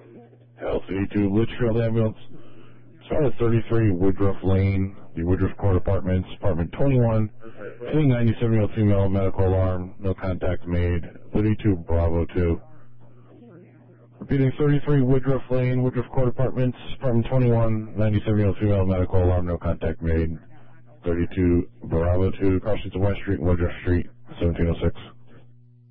Health 82 Litchfield Ambulance. Started 33 Woodruff Lane, the Woodruff Court Apartments, Apartment 21. Any 97-year-old female, medical alarm, no contact made. 32 Bravo 2. Repeating 33 Woodruff Lane, Woodruff Court Apartments, Apartment 21. 97-year-old female, medical alarm, no contact made. 32 Bravo 2, crossing to West Street, Woodruff Street, 1706.